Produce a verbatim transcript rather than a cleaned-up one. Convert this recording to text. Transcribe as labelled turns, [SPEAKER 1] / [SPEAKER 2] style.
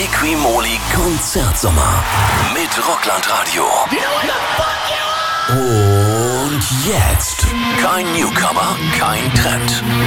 [SPEAKER 1] Liqui-Moly Konzertsommer mit Rockland Radio. Und jetzt kein Newcomer, kein Trend.